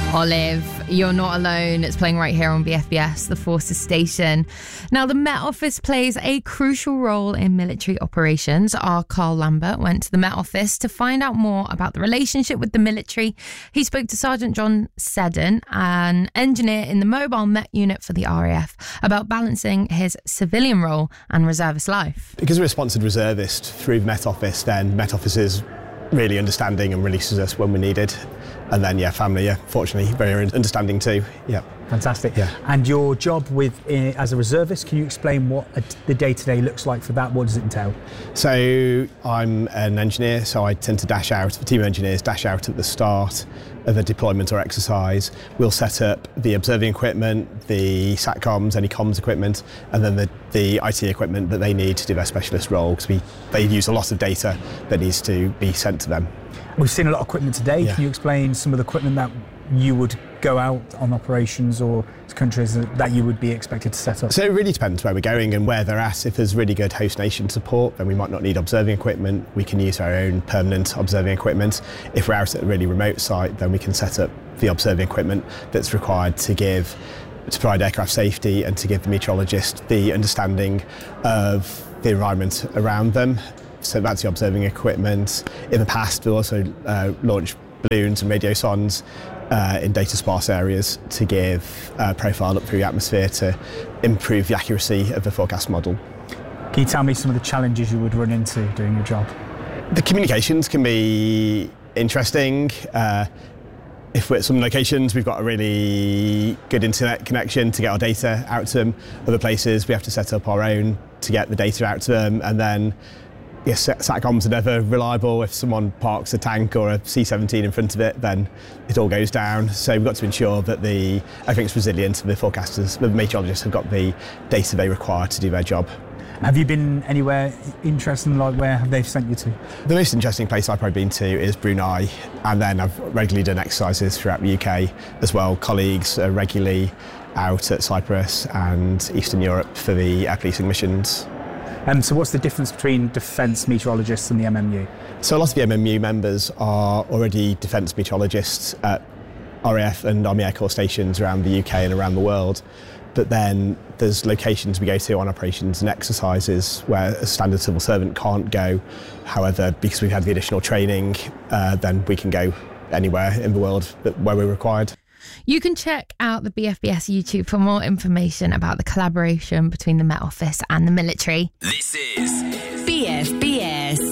Olive, You're Not Alone. It's playing right here on BFBS, the Forces station. Now, the Met Office plays a crucial role in military operations. Our Carl Lambert went to the Met Office to find out more about the relationship with the military. He spoke to Sergeant John Seddon, an engineer in the mobile Met unit for the RAF, about balancing his civilian role and reservist life. Because we're a sponsored reservist through the Met Office, then Met Office is really understanding and releases us when we're needed. And then, family, fortunately, very understanding too. Yeah. Fantastic. Yeah. And your job as a reservist, can you explain what the day-to-day looks like for that? What does it entail? So I'm an engineer, so I tend to dash out, the team of engineers dash out at the start of a deployment or exercise. We'll set up the observing equipment, the SATCOMs, any comms equipment, and then the IT equipment that they need to do their specialist role, because they use a lot of data that needs to be sent to them. We've seen a lot of equipment today. Yeah. Can you explain some of the equipment that you would go out on operations or countries that you would be expected to set up? So it really depends where we're going and where they're at. If there's really good host nation support, then we might not need observing equipment. We can use our own permanent observing equipment. If we're out at a really remote site, then we can set up the observing equipment that's required to provide aircraft safety and to give the meteorologist the understanding of the environment around them. So that's the observing equipment. In the past, we also launched balloons and radiosondes in data sparse areas to give profile up through the atmosphere to improve the accuracy of the forecast model. Can you tell me some of the challenges you would run into doing your job? The communications can be interesting. If we're at some locations, we've got a really good internet connection to get our data out to them. Other places, we have to set up our own to get the data out to them, and then SATCOMs are never reliable. If someone parks a tank or a C-17 in front of it, then it all goes down. So we've got to ensure that everything's resilient. The forecasters, the meteorologists have got the data they require to do their job. Have you been anywhere interesting, like where have they sent you to? The most interesting place I've probably been to is Brunei, and then I've regularly done exercises throughout the UK as well. Colleagues are regularly out at Cyprus and Eastern Europe for the air policing missions. So what's the difference between defence meteorologists and the MMU? So a lot of the MMU members are already defence meteorologists at RAF and Army Air Corps stations around the UK and around the world. But then there's locations we go to on operations and exercises where a standard civil servant can't go. However, because we've had the additional training, then we can go anywhere in the world where we're required. You can check out the BFBS YouTube for more information about the collaboration between the Met Office and the military. This is